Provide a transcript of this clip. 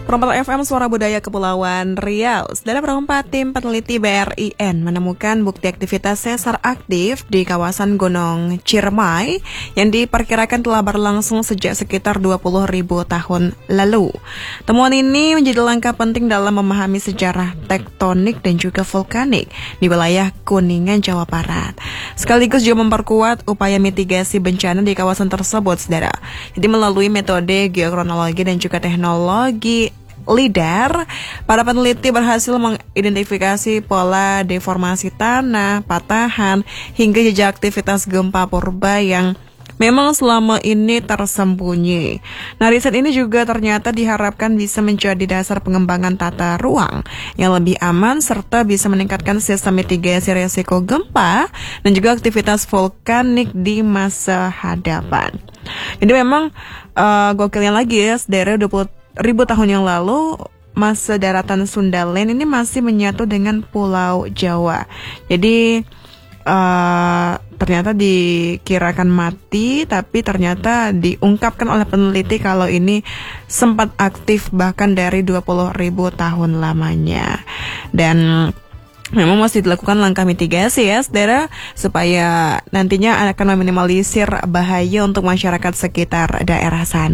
Promotor FM Suara Budaya Kepulauan Riau. Saudara berempat tim peneliti BRIN menemukan bukti aktivitas sesar aktif di kawasan Gunung Ciremai yang diperkirakan telah berlangsung sejak sekitar 20.000 tahun lalu. Temuan ini menjadi langkah penting dalam memahami sejarah tektonik dan juga vulkanik di wilayah Kuningan, Jawa Barat. Sekaligus juga memperkuat upaya mitigasi bencana di kawasan tersebut, saudara. Jadi melalui metode geokronologi dan juga teknologi LIDAR, para peneliti berhasil mengidentifikasi pola deformasi tanah, patahan, hingga jejak aktivitas gempa purba yang memang selama ini tersembunyi. Nah, riset ini juga ternyata diharapkan bisa menjadi dasar pengembangan tata ruang yang lebih aman serta bisa meningkatkan sistem mitigasi risiko gempa dan juga aktivitas vulkanik di masa hadapan. Jadi memang gokilnya lagi ya, saudara, 20.000 tahun yang lalu masa daratan Sundaland ini masih menyatu dengan Pulau Jawa. Jadi ternyata dikirakan mati, tapi ternyata diungkapkan oleh peneliti kalau ini sempat aktif bahkan dari 20.000 tahun lamanya. Dan memang masih dilakukan langkah mitigasi ya, saudara, supaya nantinya akan meminimalisir bahaya untuk masyarakat sekitar daerah sana.